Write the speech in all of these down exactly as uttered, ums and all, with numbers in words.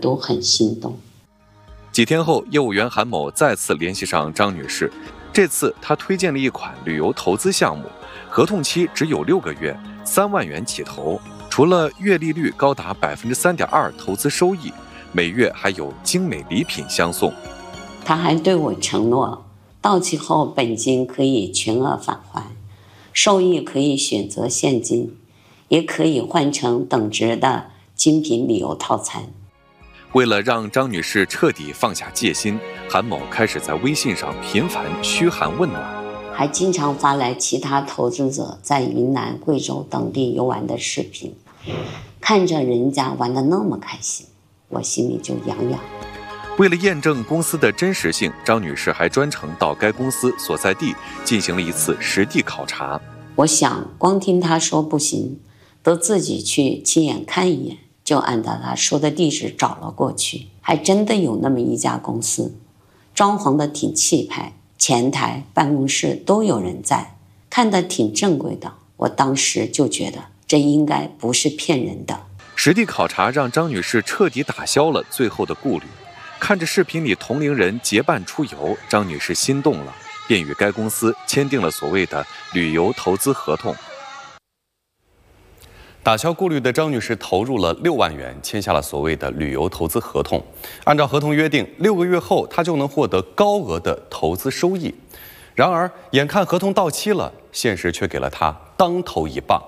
都很心动。 几天后，业务员韩某再次联系上张女士，这次他推荐了一款旅游投资项目，合同期只有六个月，三万元起投，除了月利率高达百分之三点二投资收益，每月还有精美礼品相送。 他还对我承诺，到期后本金可以全额返还，收益可以选择现金，也可以换成等值的精品旅游套餐。 为了让张女士彻底放下戒心，韩某开始在微信上频繁嘘寒问暖， 还经常发来其他投资者在云南、贵州等地游玩的视频。看着人家玩得那么开心，我心里就痒痒。 为了验证公司的真实性，张女士还专程到该公司所在地进行了一次实地考察。 我想光听她说不行，得自己去亲眼看一眼，就按照她说的地址找了过去。还真的有那么一家公司，装潢的挺气派，前台、办公室都有人在，看得挺正规的。我当时就觉得这应该不是骗人的。 实地考察让张女士彻底打消了最后的顾虑。看着视频里同龄人结伴出游，张女士心动了，便与该公司签订了所谓的旅游投资合同。打消顾虑的张女士投入了六万元，签下了所谓的旅游投资合同。按照合同约定，六个月后她就能获得高额的投资收益。然而，眼看合同到期了，现实却给了她当头一棒。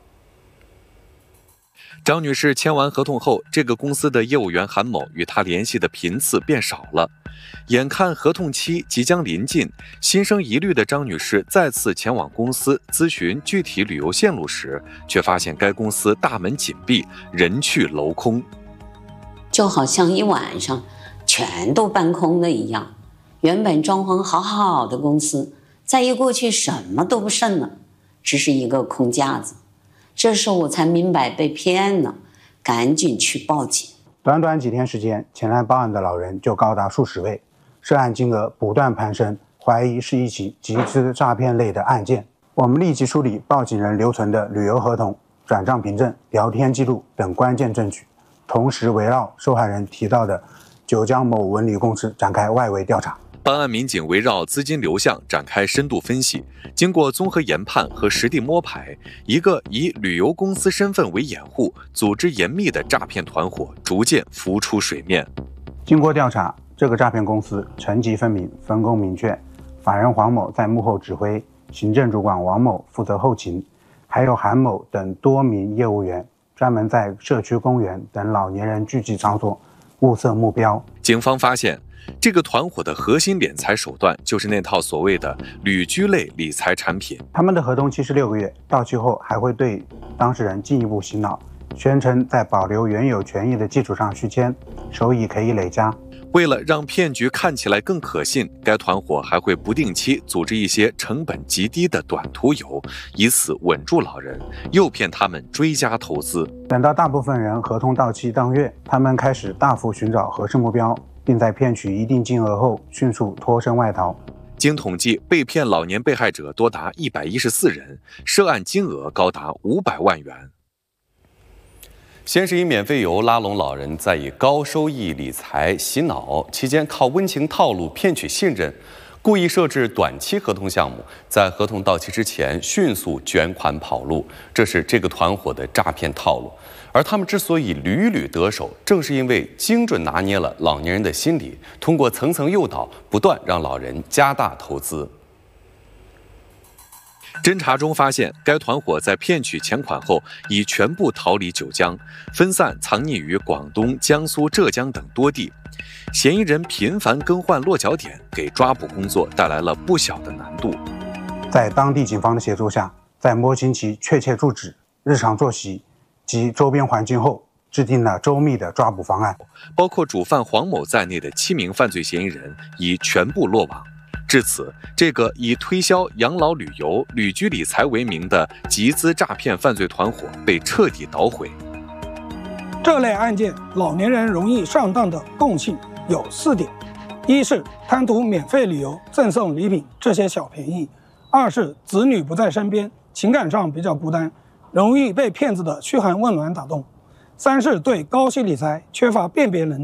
张女士签完合同后，这个公司的业务员韩某与她联系的频次变少了。眼看合同期即将临近，心生疑虑的张女士再次前往公司咨询具体旅游线路时，却发现该公司大门紧闭，人去楼空， 就好像一晚上全都搬空了一样。原本装潢好好的公司，再一过去什么都不剩了，只是一个空架子。这时候我才明白被骗了，赶紧去报警。 短短几天时间，前来报案的老人就高达数十位，涉案金额不断攀升，怀疑是一起集资诈骗类的案件。我们立即梳理报警人留存的旅游合同、转账凭证、聊天记录等关键证据，同时围绕受害人提到的九江某文旅公司展开外围调查。 办案民警围绕资金流向展开深度分析，经过综合研判和实地摸排，一个以旅游公司身份为掩护、组织严密的诈骗团伙逐渐浮出水面。 经过调查，这个诈骗公司层级分明、分工明确，法人黄某在幕后指挥，行政主管王某负责后勤，还有韩某等多名业务员专门在社区公园等老年人聚集场所物色目标。 警方发现，这个团伙的核心敛财手段就是那套所谓的旅居类理财产品。 他们的合同期是六个月，到期后还会对当事人进一步洗脑，宣称在保留原有权益的基础上续签，收益可以累加。 为了让骗局看起来更可信，该团伙还会不定期组织一些成本极低的短途游，以此稳住老人，诱骗他们追加投资。 等到大部分人合同到期当月，他们开始大幅寻找合适目标，并在骗取一定金额后迅速脱身外逃。 经统计，被骗老年被害者多达一百一十四人，涉案金额高达五百万元。先是以免费游拉拢老人，再以高收益理财洗脑，期间靠温情套路骗取信任，故意设置短期合同项目，在合同到期之前迅速卷款跑路，这是这个团伙的诈骗套路。而他们之所以屡屡得手，正是因为精准拿捏了老年人的心理，通过层层诱导，不断让老人加大投资。侦查中发现，该团伙在骗取钱款后，已全部逃离九江，分散藏匿于广东、江苏、浙江等多地。嫌疑人频繁更换落脚点，给抓捕工作带来了不小的难度。 在当地警方的协助下，在摸清其确切住址、日常作息及周边环境后，制定了周密的抓捕方案。 包括主犯黄某在内的七名犯罪嫌疑人已全部落网。至此，这个以推销养老旅游、旅居理财为名的集资诈骗犯罪团伙被彻底捣毁。 这类案件，老年人容易上当的共性有四点：一是贪图免费旅游、赠送礼品这些小便宜；二是子女不在身边，情感上比较孤单，容易被骗子的嘘寒问暖打动；三是对高息理财缺乏辨别能力。